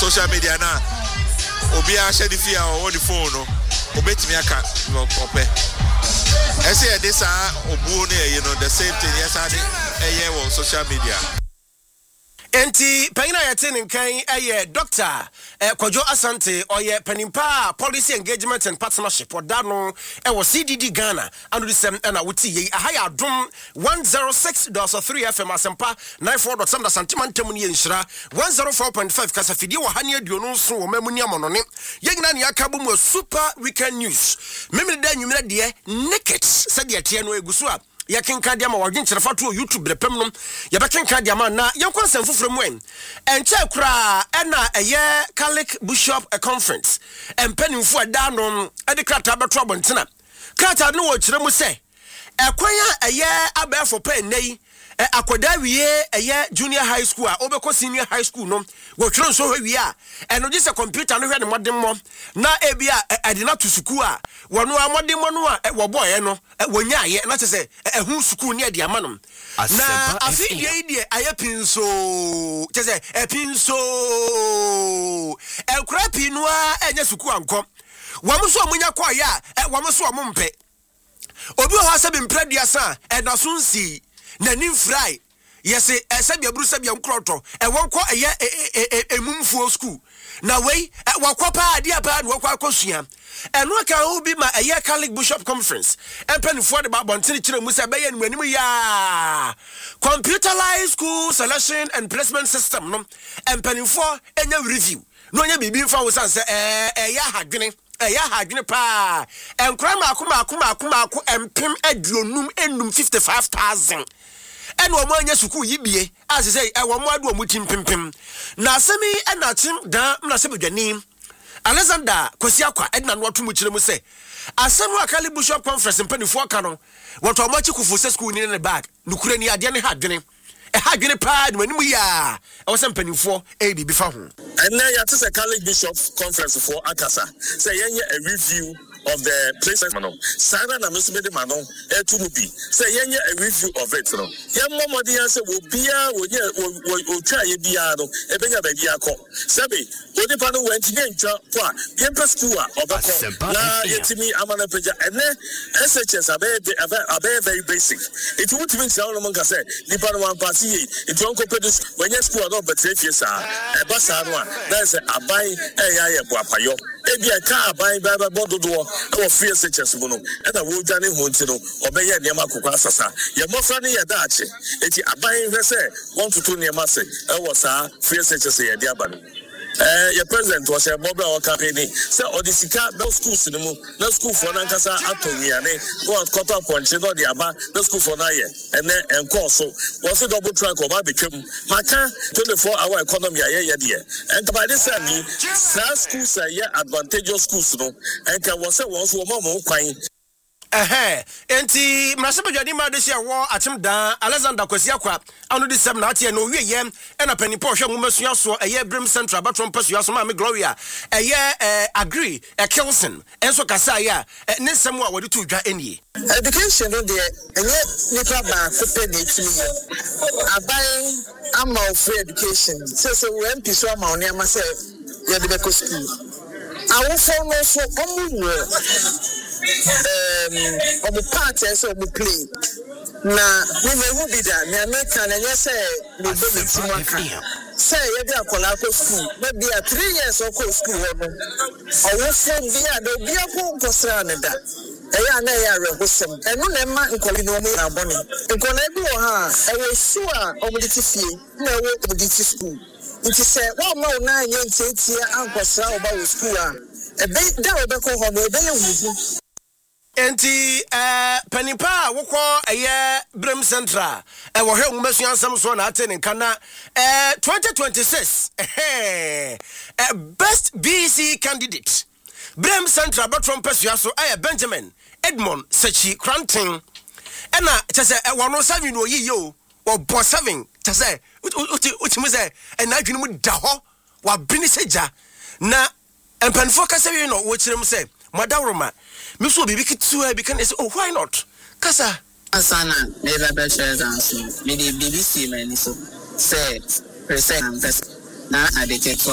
social media na obi a share the fear on the phone no obetimi aka no ope ese this obu no the same thing yes on social media. Enti panyina yete nkan Dr. Kwadwo Asante oye panimpa policy engagement and partnership odano was CDD Ghana and the same na wuti ye ahaya adom 106.3 FM asempa 94.7 santimantem ni enhira 104.5 kasafidi wo hane aduonu so wo mamuni amonone yegina ne aka bom super weekend news memre da nwumre de naked sade ate no eguso a yakenka dia ma wadwen kyerfa to YouTube repem no yabekenka dia ma na yenkonsem foforo mu enche kura na eye Catholic Bishop Conference empanimfo ada no de krata beto abontena krata no wo kyeremu se ekwanya eye abefo pa nei akoda wiye eye junior high school a obekọ senior high school no wo twere nso hwi a eno gise computer no hwe ne modem mo na ebia adina to school a wono amodem mo no a wo boye no wonyaye na chese ehun school ne ade amanom na afi die aye pinso chese pinso ekura pinu a enye school ankom wamuso omunya kwa ya wamuso omumpe obi ho asabe mpradua sa edasunsi nanim fry yese esabia buru sabia nkroto wonko emumfuo school na wei wakopa ade apa na wakwa akosua eno ka obi ma Catholic Bishop Conference empanifo de babonten kire mu se beye nwanim ya computerized school selection and placement system no empanifo enya review no nya bibi mfa wo sanse ya hadwene pa enkra maako empem aduonum enum 55,000 ene omo anya suku yibie as say wo mo adu omo timpimpim na asemi ena tim dan na se bedwani Alexander Kwasiakwa edna no atomu kire mu se asemu akali Bishop Conference mpanifo aka no woto omo chikufu se school ni ne bag nukure ni ade ne hadwene hadwene pa de manimu ya wo se mpanifo bibi fa ho ena ya tse Catholic Bishop Conference for akasa say yenye a review of the place mano sana na mesubede mano etumubi say yenye a review of it no yemmo modi yan say wo bia wo twa ye bia no ebenya ba bia ko sabe odi pa no wenti ntwa po a yempa school a obako na yetimi amana peja ene SHS abe very basic it would mean say no man ka say ni pa no man pass ye it won ko pedus when school no betre fie sa e ba sa no a na say abai ya ye bo apayo ebia ka abai ba bododo our free SHS no and I will journey home to obey Niama Kuka Sasa. Your mother near Dachi. It's a buying vessel 1 to 2 near Massey. I was a free SHS at Diaban. Your president was a mobile company. So, Odisika, no schools in the moon, no school for Nankasa, Atomiane, go and cut up on Chino Diaba, no school for Naya, and then and Corso was a double track of Abicum. Maka 24-hour economy, dear. And by this time, schools are advantageous schools, and can was a once woman crying. Enti mrasabadwani ma de hia wo atem dan Alexander Kwasiakwa anu de sem na ate no wie yem e na panipo hwe ngumasua so Brim Central Batron Pasua so ma me Gloria agree Kelson enso kasa ya ne sem a wode to dwa enie education no de enye nipa ba ko pe ne tumi abai ama free education so we MP so ama oni ama se ye de be ko school awofo no so omu omu parties omu play na we will be there me American and you say we be timaka say you dey akola ko school maybe 3 years or ko school no awofo bia do bia ko nkosra ne da eya na ya rehosem eno na ma nkoli no mu abone nkona bi wo ha ewe su a omuditi fie na ewe omuditi school nti say wo ma una nye ntetia ankosra oba wo school a ebe da obeko ho no ebe ye wufu. Enti panipa wokọ Brim Central wo hwe ngumasu ansam so na ate ne kana 2026 best BC candidate Brim Central Batron Pasua so Benjamin Edmond Sechi Cranton ena chese wono 7 no yiyo wo bo 7 chese utimi se ena adwene mu da ho wa bini seja na empanfo ka se no wo kirem se madawroma me so bibi kitu be can say oh why not kasa asana me la be share dance me the BBC man so say present na adete